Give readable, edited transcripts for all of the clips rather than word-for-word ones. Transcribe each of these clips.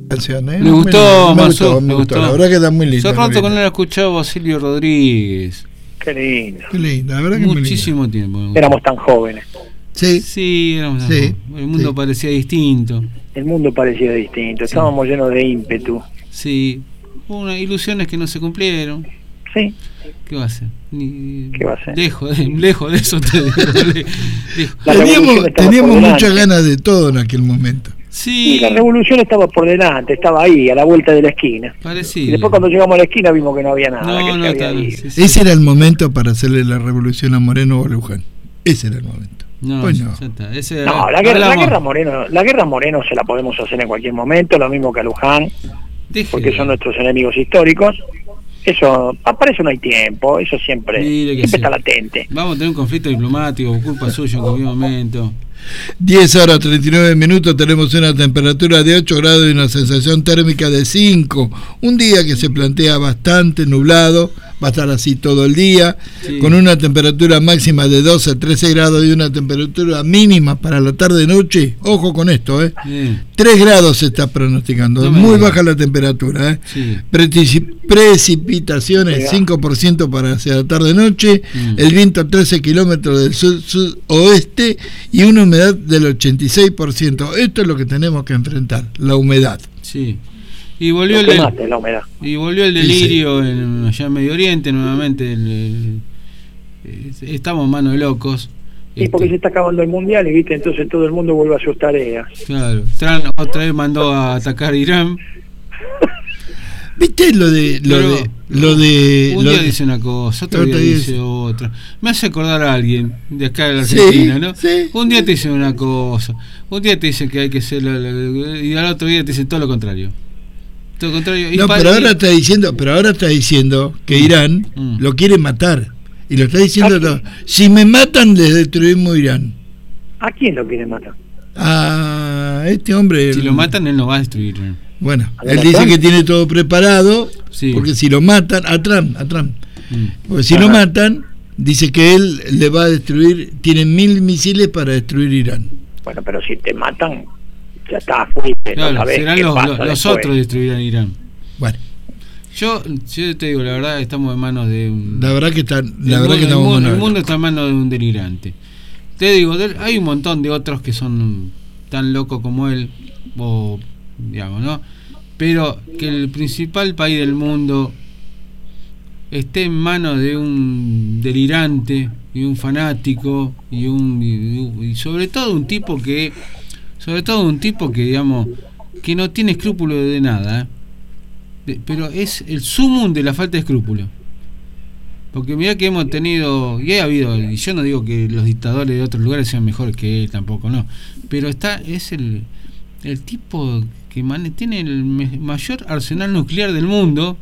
canción, ¿eh? Me gustó, me gustó. La verdad que está muy linda. Yo rato con él escuchado Basilio Rodríguez. Qué lindo. Qué linda, la verdad que muchísimo tiempo. Éramos tan jóvenes. Sí, éramos tan jóvenes. El mundo parecía distinto. El mundo parecía distinto. Estábamos llenos de ímpetu. Sí. Hubo ilusiones que no se cumplieron. Sí. ¿Qué va a hacer? ¿Qué va a hacer? Lejos de eso te digo. Teníamos muchas ganas de todo en aquel momento. Sí. Y la revolución estaba por delante, estaba ahí, a la vuelta de la esquina. Parecido. Y después cuando llegamos a la esquina vimos que no había nada. Sí. Ese era el momento para hacerle la revolución a Moreno o a Luján. Ese era el momento. No, la guerra Moreno se la podemos hacer en cualquier momento, lo mismo que a Luján, porque son nuestros enemigos históricos. Eso, para eso no hay tiempo, eso siempre está latente. Vamos a tener un conflicto diplomático, culpa suya en cualquier momento. 10 horas 39 minutos, tenemos una temperatura de 8 grados y una sensación térmica de 5. Un día que se plantea bastante nublado, va a estar así todo el día, con una temperatura máxima de 12 a 13 grados y una temperatura mínima para la tarde-noche. Ojo con esto, 3 grados se está pronosticando, muy baja la temperatura. Precipitaciones 5% para hacia la tarde-noche, el viento a 13 kilómetros del sur-suroeste y una humedad del 86%. Esto es lo que tenemos que enfrentar, la humedad. Sí. Y volvió el delirio allá en Medio Oriente nuevamente. Estamos en manos de locos. Sí, porque se está acabando el mundial y viste, entonces todo el mundo vuelve a sus tareas. Claro. Trump otra vez mandó a atacar a Irán. ¿Viste lo de un día dice una cosa, otro día dice otra? Me hace acordar a alguien de acá de la Argentina, ¿no? Sí. Un día te dicen una cosa, un día te dicen que hay que ser y al otro día te dicen todo lo contrario. Todo lo contrario. Pero ahora está diciendo que Irán lo quiere matar. Y lo está diciendo si me matan les destruimos Irán. ¿A quién lo quiere matar? A este hombre. Si lo matan él no va a destruir. Bueno, él dice que tiene todo preparado, porque si lo matan, a Trump, porque si lo matan, dice que él le va a destruir, tiene 1000 misiles para destruir Irán. Bueno, pero si te matan, ya está, fuiste, claro, no sabés serán qué los pasa otros destruirán Irán. Bueno. Yo te digo, la verdad, estamos en manos de un... La verdad que estamos el mundo está en manos de un delirante. Te digo, hay un montón de otros que son tan locos como él, o digamos, ¿no? Pero que el principal país del mundo esté en manos de un delirante y un fanático y sobre todo un tipo que digamos que no tiene escrúpulos de nada, pero es el sumum de la falta de escrúpulos. Porque mirá que hemos tenido, y ha habido, y yo no digo que los dictadores de otros lugares sean mejores que él, tampoco, no, pero es el tipo que tiene el mayor arsenal nuclear del mundo.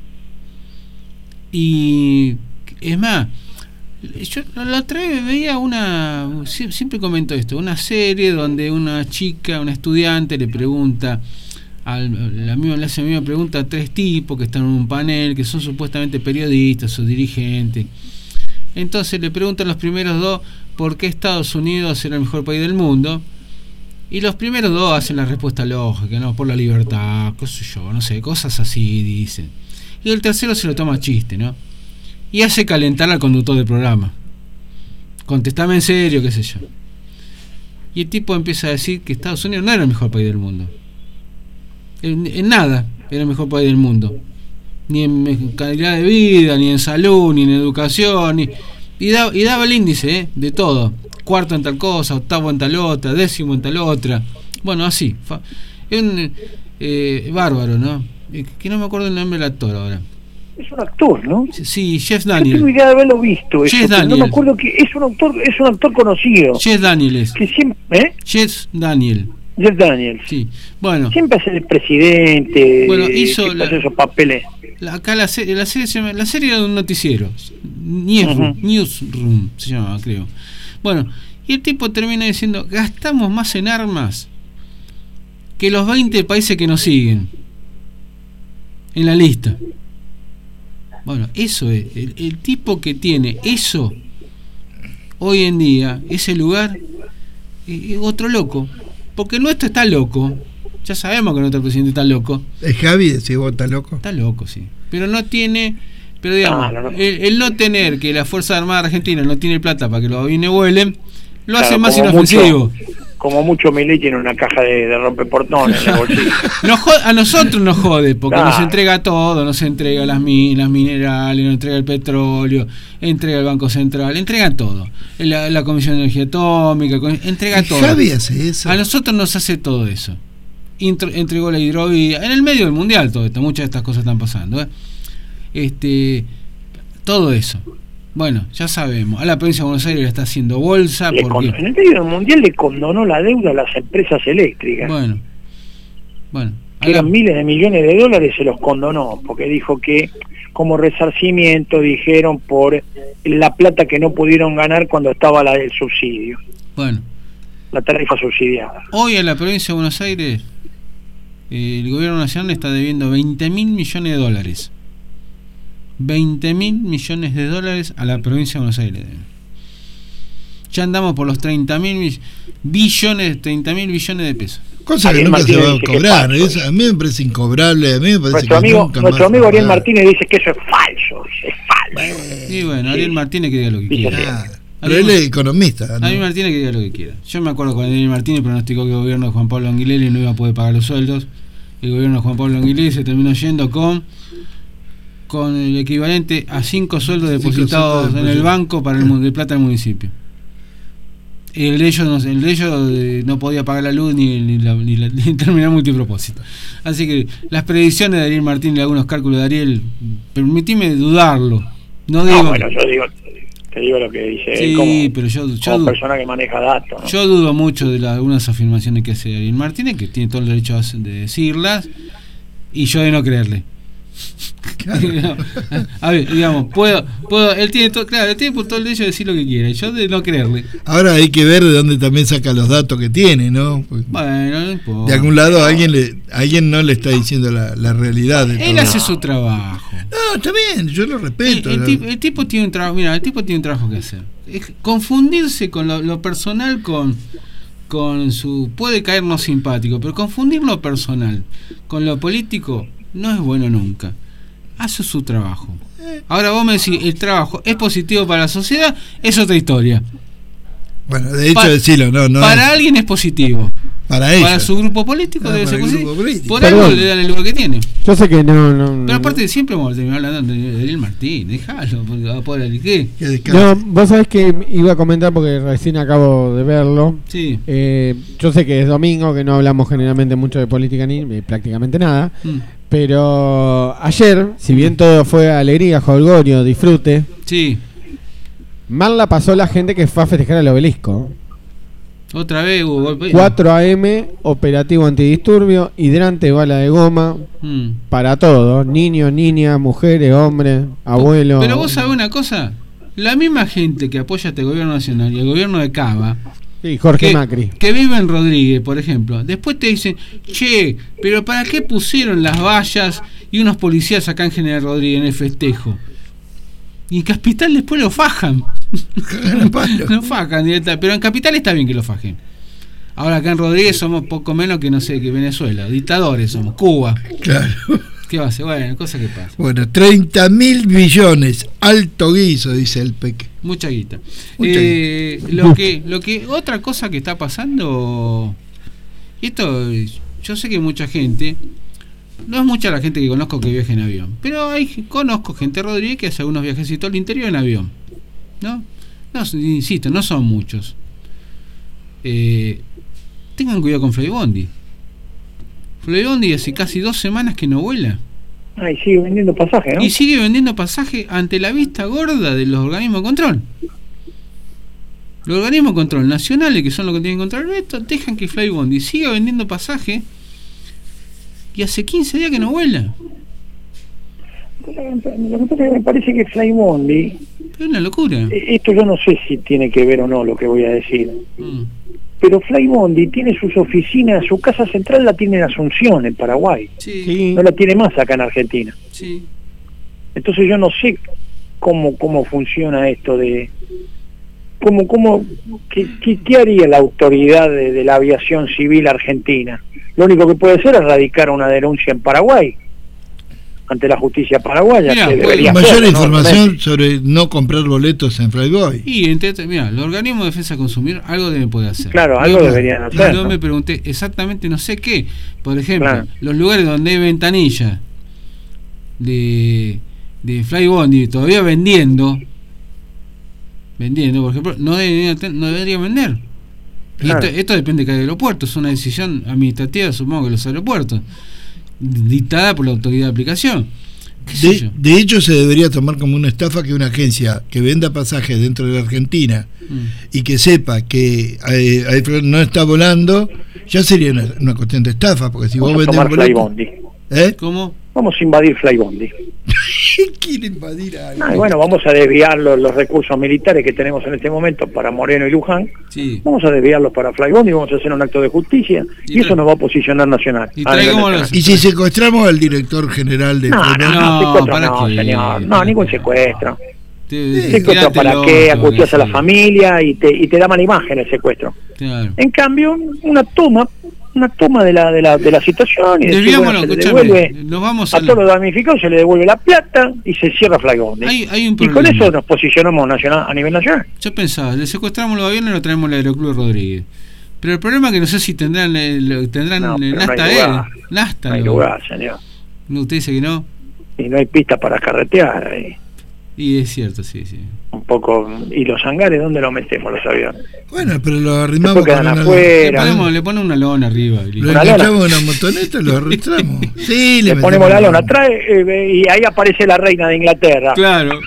Y es más, yo la otra vez veía siempre comento esto, una serie donde una estudiante le pregunta le hace la misma pregunta a 3 tipos que están en un panel, que son supuestamente periodistas o dirigentes. Entonces le preguntan los primeros 2 por qué Estados Unidos era el mejor país del mundo, y los primeros 2 hacen la respuesta lógica, ¿no? Por la libertad, qué sé yo, no sé, cosas así dicen. Y el tercero se lo toma a chiste, ¿no? Y hace calentar al conductor del programa. Contestame en serio, qué sé yo. Y el tipo empieza a decir que Estados Unidos no era el mejor país del mundo. En nada era el mejor país del mundo. Ni en calidad de vida, ni en salud, ni en educación. Y daba el índice, de todo. 4º en tal cosa, 8º en tal otra, 10º en tal otra. Bueno, así. Es un bárbaro, ¿no? Que no me acuerdo el nombre del actor ahora. Es un actor, ¿no? Sí, Jeff Daniel. Yo tengo idea de haberlo visto. No me acuerdo que es un actor conocido. Jeff Daniel es. Que siempre, Jeff Daniel. Jeff Daniel. Sí. Bueno. Siempre hace el presidente. Bueno, hizo esos papeles. Acá la serie era de un noticiero. Newsroom se llamaba, creo. Bueno, y el tipo termina diciendo: gastamos más en armas que los 20 países que nos siguen en la lista. Bueno, eso es el tipo que tiene eso hoy en día, ese lugar, otro loco, porque el nuestro está loco, Ya sabemos que nuestro presidente está loco. ¿Es Javi, decís vos, está loco? Está loco, sí. Pero no tiene... Pero digamos, el no tener que la Fuerza Armada Argentina no tiene plata para que los aviones vuelen, lo hace más inofensivo. Como mucho Milei tiene una caja de rompeportones en el bolsillo. A nosotros nos jode, porque nos entrega todo, nos entrega las minerales, nos entrega el petróleo, entrega el Banco Central, entrega todo. La Comisión de Energía Atómica, entrega todo. Javi hace eso. A nosotros nos hace todo eso. Entregó la hidrovía, en el medio del mundial todo esto, muchas de estas cosas están pasando, todo eso. Bueno, ya sabemos, a la provincia de Buenos Aires le está haciendo bolsa porque... En el medio del mundial le condonó la deuda a las empresas eléctricas. Bueno. Que eran miles de millones de dólares, se los condonó, porque dijo que como resarcimiento, dijeron, por la plata que no pudieron ganar cuando estaba el subsidio. Bueno. La tarifa subsidiada. Hoy a la provincia de Buenos Aires, el gobierno nacional está debiendo 20.000 millones de dólares. 20.000 millones de dólares a la provincia de Buenos Aires. Ya andamos por los 30.000 billones de pesos. Cosa que nunca se va a cobrar. A mí me parece incobrable. A mí me parece nuestro amigo Ariel Martínez dice que eso es falso. Es falso. Y bueno, Ariel Martínez que diga lo que quiera. Pero él es economista, ¿no? Ariel Martínez que diga lo que quiera. Yo me acuerdo cuando Ariel Martínez pronosticó que el gobierno de Juan Pablo Anguilelli no iba a poder pagar los sueldos. El gobierno de Juan Pablo Anguilelli se terminó yendo con el equivalente a 5 sueldos depositados en el banco para de plata del municipio. El de ellos no podía pagar la luz ni terminar multipropósito. Así que las predicciones de Ariel Martínez y algunos cálculos de Ariel, permitime dudarlo. No digo. Bueno, te digo lo que dice. Sí, pero yo como persona que maneja datos, ¿no? Yo dudo mucho de algunas afirmaciones que hace Ariel Martínez, que tiene todo el derecho de decirlas, y yo de no creerle. Claro. A ver, digamos, puedo él tiene todo el derecho de decir lo que quiera, yo de no creerle. Ahora hay que ver de dónde también saca los datos que tiene, ¿no? Porque bueno, no importa. De algún lado alguien no le está diciendo la realidad de él todo. Hace su trabajo. No, está bien, yo lo respeto. El tipo tiene un trabajo, mira, el tipo tiene un trabajo que hacer. Es confundirse con lo personal con su, puede caernos simpático, pero confundir lo personal con lo político no es bueno nunca. Hace su trabajo. Ahora vos me decís, el trabajo es positivo para la sociedad, es otra historia. Bueno, de hecho decirlo, no. Para alguien es positivo. Para su grupo político debe ser positivo. Por Perdón. algo le dan el lugar que tiene. Yo sé que no. Pero aparte siempre vamos a terminar hablando de Ariel Martín, déjalo, porque va a poder ¿qué? No, vos sabés que iba a comentar porque recién acabo de verlo. Sí. Yo sé que es domingo, que no hablamos generalmente mucho de política ni prácticamente nada. Pero ayer, si bien todo fue alegría, jolgorio, disfrute, sí, mal la pasó la gente que fue a festejar al obelisco. Otra vez hubo golpe. 4 AM, operativo antidisturbio, hidrante, bala de goma, para todos, niños, niñas, mujeres, hombres, abuelos. Pero vos sabés una cosa, la misma gente que apoya a este gobierno nacional y el gobierno de Cava, sí, Jorge Macri, que vive en Rodríguez, por ejemplo, después te dicen, che, pero ¿para qué pusieron las vallas y unos policías acá en General Rodríguez en el festejo? Y en Capital después lo fajan. No fajan, pero en Capital está bien que lo fajen. Ahora acá en Rodríguez somos poco menos que, no sé, que Venezuela, dictadores somos, Cuba. Claro. ¿Qué va a ser? Bueno, cosa que pasa. Bueno, 30.000 billones, alto guiso, dice el Peque. Mucha guita. Lo que otra cosa que está pasando, esto, yo sé que mucha gente, no es mucha la gente que conozco que viaja en avión, pero conozco gente de Rodríguez que hace algunos viajecitos al interior en avión, ¿no? Insisto, no son muchos. Tengan cuidado con Flybondi. Flybondi hace casi 2 semanas que no vuela. Y sigue vendiendo pasaje, ¿no? Y sigue vendiendo pasaje ante la vista gorda de los organismos de control. Los organismos de control nacionales, que son los que tienen que controlar esto, dejan que Flybondi siga vendiendo pasaje y hace 15 días que no vuela. Lo que pasa es que me parece que Flybondi, es una locura. Esto yo no sé si tiene que ver o no lo que voy a decir. Pero Flybondi tiene sus oficinas, su casa central la tiene en Asunción, en Paraguay. Sí. No la tiene más acá en Argentina. Sí. Entonces yo no sé cómo funciona esto de... ¿Qué haría la autoridad de la aviación civil argentina? lo único que puede hacer es radicar una denuncia en Paraguay ante la justicia paraguaya. Mirá, mayor información sobre no comprar boletos en Flyboy. Y mira, los organismos de defensa del consumidor algo deben poder hacer. Claro, algo deberían hacer. Yo me pregunté exactamente no sé qué. Por ejemplo, los lugares donde hay ventanilla de Flybondi todavía vendiendo, por ejemplo, no deberían vender. Claro. Esto depende de cada aeropuerto, es una decisión administrativa, supongo, que los aeropuertos, dictada por la autoridad de aplicación. De hecho, se debería tomar como una estafa que una agencia que venda pasajes dentro de la Argentina y que sepa que no está volando, ya sería una cuestión de estafa, porque si vos vendés Flybondi. ¿Cómo? Vamos a invadir Flybondi. ¿Quiere invadir algo? Bueno, vamos a desviar los recursos militares que tenemos en este momento para Moreno y Luján. Sí. Vamos a desviarlos para Flybondi, vamos a hacer un acto de justicia y eso nos va a posicionar nacional. ¿Y si secuestramos al director general de Flybondi? No, señor. No, ningún secuestro. ¿Secuestro para qué? Acusás a la familia y te da mala imagen el secuestro. Claro. En cambio, una toma de la situación y decir, bueno, se le devuelve a todos los damnificados, se le devuelve la plata y se cierra Flybondi. Hay un y con eso nos posicionamos a nivel nacional. Yo pensaba, le secuestramos los aviones y lo traemos al Aeroclub Rodríguez. Pero el problema es que no sé si tendrán Nasta. No hay lugar, señor. ¿Usted dice que no? Y no hay pista para carretear ahí. Y es cierto, sí. Un poco. ¿Y los hangares dónde los metemos los aviones? Bueno, pero los arrimamos con afuera. Le ponemos una lona arriba. Lo enganchamos en una motoneta y lo arrastramos. Sí, le ponemos la lona. Y ahí aparece la reina de Inglaterra. Claro.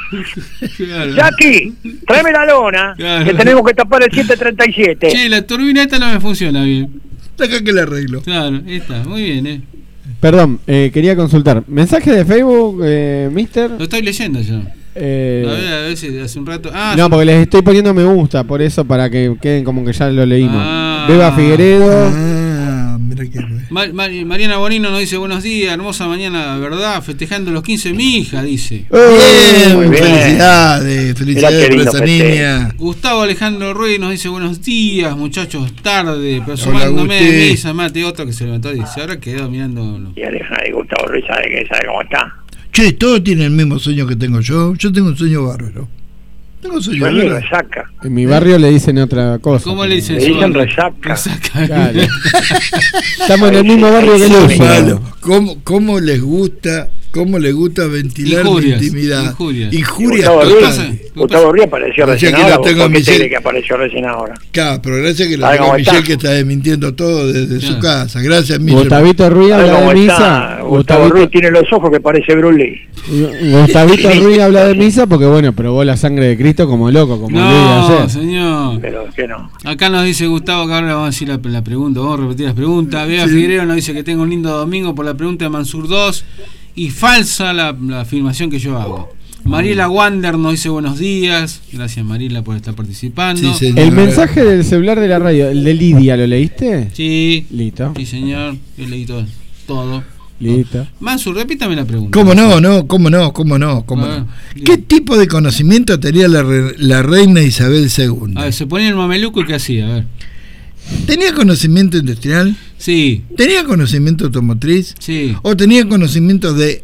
Jackie, tráeme la lona, que tenemos que tapar el 737. Che, la turbina esta no me funciona bien. Acá que la arreglo. Claro, está, muy bien, Perdón, quería consultar. ¿Mensaje de Facebook, mister? Lo estoy leyendo yo. A ver si hace un rato. No, porque les estoy poniendo me gusta, por eso, para que queden como que ya lo leímos. Beba Figueredo. Mira que Mariana Bonino nos dice buenos días, hermosa mañana, ¿verdad? Festejando los 15 de mi hija, dice. Bien. Felicidades por esa niña. Gustavo Alejandro Ruiz nos dice buenos días, muchachos, tarde, pero sumándome de misa, mate, otro que se levantó y dice, ahora quedó mirando. Y Gustavo Ruiz sabe cómo está. Che, todos tienen el mismo sueño que tengo yo. Yo tengo un sueño bárbaro. Tengo un sueño bárbaro. Resaca. En mi barrio le dicen otra cosa. ¿Cómo le dicen? Le dicen resaca. Claro. Estamos en el mismo barrio que ellos. ¿Cómo les gusta ventilar mi intimidad? Injurias totales. Gustavo Ruiz apareció recién ahora. ¿Por qué te cree que apareció recién ahora? Claro, pero gracias que lo tengo a Michelle, que está desmintiendo todo desde su casa. Gracias, Michelle. Gustavito Ruiz habla de misa. Gustavo Ruiz tiene los ojos que parece Bruce Lee. Gustavito Ruiz habla de misa porque, bueno, probó la sangre de Cristo como loco, como no, señor. Pero que no. Acá nos dice Gustavo, que ahora vamos a decir la pregunta, vamos a repetir las preguntas. Bea Figueroa nos dice que tengo un lindo domingo por la pregunta de Mansur 2 y falsa la afirmación que yo hago. Mariela Wander nos dice buenos días. Gracias, Mariela, por estar participando. Sí, el mensaje del celular de la radio, el de Lidia, ¿lo leíste? Sí. Listo. Sí, señor. He leído todo. Listo. Mansur, repítame la pregunta. ¿Cómo no? ¿Qué tipo de conocimiento tenía la reina Isabel II? A ver, se ponía el mameluco y ¿qué hacía? A ver. ¿Tenía conocimiento industrial? Sí. ¿Tenía conocimiento automotriz? Sí. ¿O tenía conocimiento de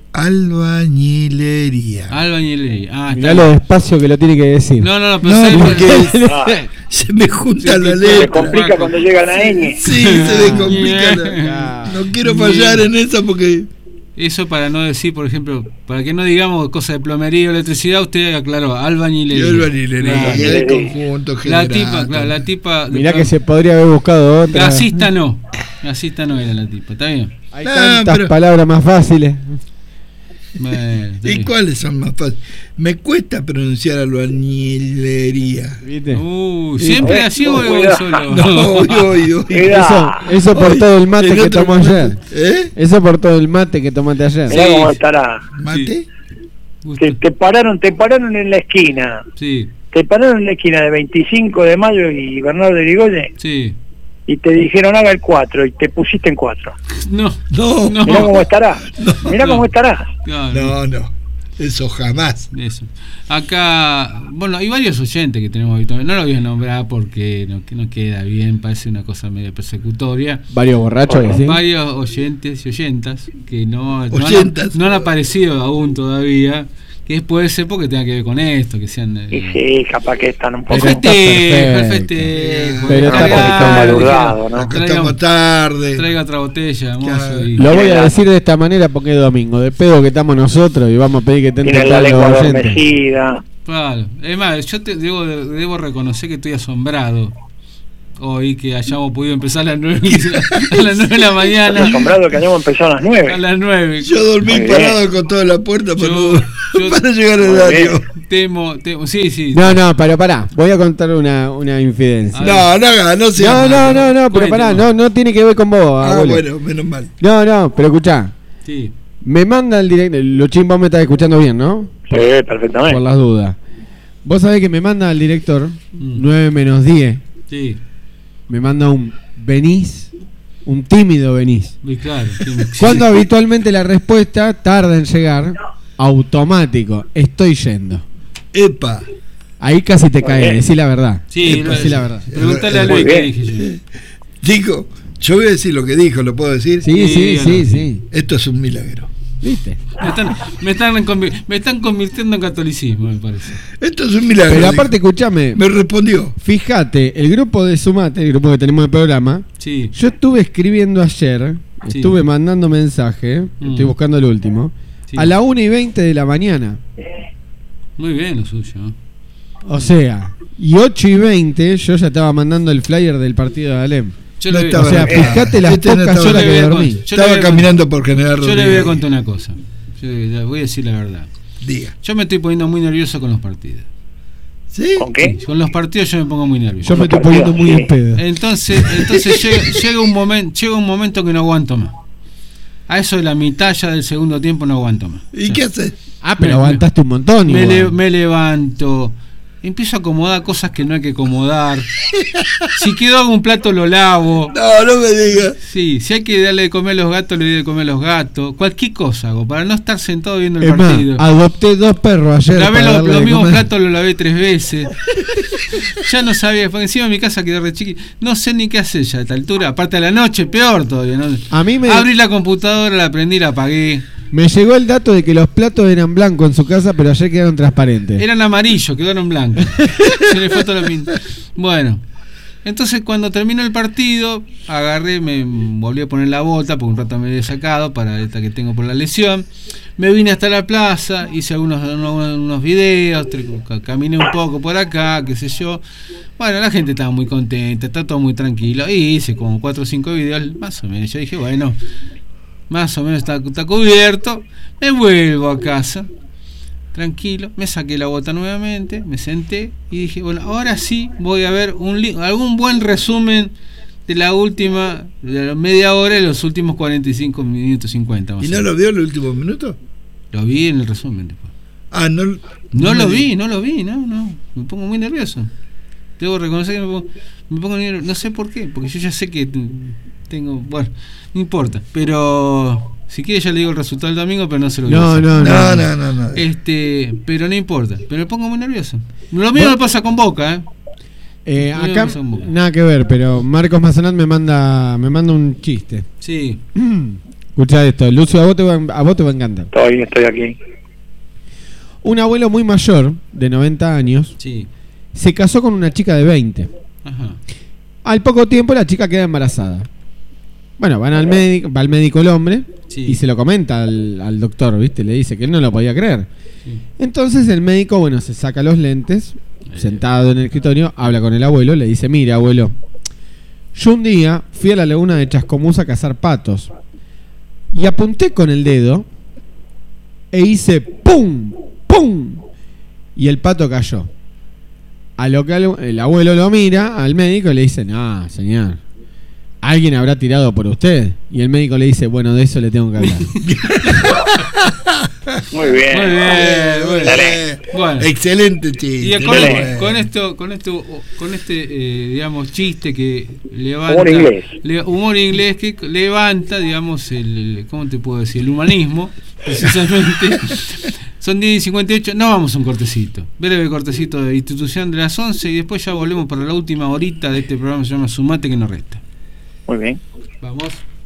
albañilería? Mirá lo despacio que lo tiene que decir. No, pero porque se me junta la letra. Se complica cuando llega la ñ. Sí, se me complica. No quiero fallar en eso porque... Eso para no decir, por ejemplo, para que no digamos cosas de plomería o electricidad, usted aclaró, albañilería. El conjunto general. La tipa... Mirá que se podría haber buscado otra. Gasista no era la tipa, ¿está bien? Hay tantas palabras más fáciles. Bueno, ¿y cuáles son más fáciles? Me cuesta pronunciar albañilería. ¿Viste? Siempre así o solo. No, eso por todo el mate que tomó ayer. Eso por todo el mate que tomaste ayer. Mirá cómo estará. ¿Mate? Te pararon en la esquina. Sí. Te pararon en la esquina de 25 de mayo y Bernardo de Irigoyen. Sí. Y te dijeron haga el 4 y te pusiste en 4. No. Mirá cómo estará. Mirá cómo estará. No. Eso jamás. Eso. Acá, bueno, hay varios oyentes que tenemos habitualmente. No lo voy a nombrar porque no queda bien, parece una cosa medio persecutoria. Varios borrachos, ¿sí? Varios oyentes y oyentas que no han aparecido aún todavía. Que puede ser porque tenga que ver con esto, que sean... Y sí, capaz que están un poco... El festejo. Pero está malhumorado, ¿no? Acá estamos tarde. Traiga otra botella, mozo. Lo voy a decir de esta manera porque es domingo. De pedo que estamos nosotros y vamos a pedir que estén tienen la lengua adormecida. Claro. Es más, yo debo reconocer que estoy asombrado hoy que hayamos podido empezar a las 9 de la mañana. Asombrado que hayamos empezado a las 9. A las 9. Yo dormí parado con toda la puerta para llegar al horario. Temo, sí. No, pero pará, voy a contar una infidencia. No, pero pará, no tiene que ver con vos. Abuelo. Bueno, menos mal. No, pero escuchá. Sí. Me manda el directo, Luchín, vos me estás escuchando bien, ¿no? Sí, perfectamente. Por las dudas. Vos sabés que me manda el director 9 menos 10. Sí. Me manda un venís, un tímido venís. Muy claro. Cuando habitualmente la respuesta tarda en llegar, automático, estoy yendo. Epa. Ahí casi te cae, decí la verdad. Sí, decí la verdad. Pregúntale a Luis qué dije yo. Dijo, yo voy a decir lo que dijo, ¿lo puedo decir? Sí. Esto es un milagro. ¿Viste? Me están convirtiendo en catolicismo, me parece. Esto es un milagro. Pero aparte, escuchame. Me respondió. Fíjate, el grupo de Sumate, el grupo que tenemos de programa, sí. Yo estuve escribiendo ayer, estuve mandando mensaje, estoy buscando el último, a la 1:20 de la mañana. Muy bien lo suyo. O sea, y 8:20 yo ya estaba mandando el flyer del partido de Alem. O sea, fíjate las pocas horas que dormí. Estaba caminando por General Rodríguez. Yo le voy a contar una cosa. Yo voy a decir la verdad. Diga. Yo me estoy poniendo muy nervioso con los partidos. ¿Sí? ¿Con qué? Con los partidos yo me pongo muy nervioso. Yo me estoy poniendo muy en pedo. Entonces llega un momento que no aguanto más. A eso de la mitad ya del segundo tiempo no aguanto más. ¿Y qué haces? Pero aguantaste un montón. Me levanto. Empiezo a acomodar cosas que no hay que acomodar. Si quedó algún plato lo lavo. No me digas. Sí, si hay que darle de comer a los gatos, le doy de comer a los gatos. Cualquier cosa hago, para no estar sentado viendo el partido. Adopté 2 perros ayer. Lavé los mismos platos, los lavé 3 veces. Ya no sabía, porque encima de mi casa quedó re chiqui. No sé ni qué hacer ya a esta altura. Aparte de la noche, peor todavía, ¿no? Abrí la computadora, la prendí, la apagué. Me llegó el dato de que los platos eran blancos en su casa, pero ayer quedaron transparentes. Eran amarillos, quedaron blancos. Se le fue toda la pinta. Bueno, entonces cuando terminó el partido, agarré, me volví a poner la bota, porque un rato me había sacado para esta que tengo por la lesión. Me vine hasta la plaza, hice unos videos, caminé un poco por acá, qué sé yo. Bueno, la gente estaba muy contenta, está todo muy tranquilo. Y hice como 4 o 5 videos, más o menos. Yo dije, bueno, más o menos está cubierto. Me vuelvo a casa, tranquilo, me saqué la bota nuevamente, me senté y dije, bueno, ahora sí voy a ver algún buen resumen de la última, de la media hora y los últimos 45 minutos 50 más. ¿Y no lo vio en los últimos minutos? Lo vi en el resumen después. No lo vi, no, me pongo muy nervioso. Debo reconocer que me pongo nervioso, no sé por qué, porque yo ya sé que tengo, bueno, no importa, pero si quiere ya le digo el resultado del domingo, pero no se lo digo. No. Pero no importa, pero me pongo muy nervioso. Lo mismo me pasa con Boca, acá nada que ver, pero Marcos Mazanat me manda un chiste. Sí. Escucha esto, Lucio, a vos te va a encantar. Estoy aquí. Un abuelo muy mayor, de 90 años, se casó con una chica de 20. Ajá. Al poco tiempo la chica queda embarazada. Bueno, va al médico el hombre y se lo comenta al doctor, ¿viste? Le dice que él no lo podía creer. Sí. Entonces el médico, se saca los lentes, sentado en el escritorio, habla con el abuelo, le dice, mira, abuelo, yo un día fui a la laguna de Chascomús a cazar patos y apunté con el dedo e hice ¡pum! ¡pum! Y el pato cayó. A lo que el abuelo lo mira al médico y le dice, no, señor, alguien habrá tirado por usted. Y el médico le dice, bueno, de eso le tengo que hablar. Muy bien. Bueno, excelente chiste. Y con este digamos, chiste que levanta humor inglés que levanta, digamos, ¿cómo te puedo decir? El humanismo, precisamente. Son 10:58, no vamos a un cortecito. Breve cortecito de Institución de las 11 y después ya volvemos para la última horita de este programa que se llama Sumate que nos resta. Muy bien. Vamos.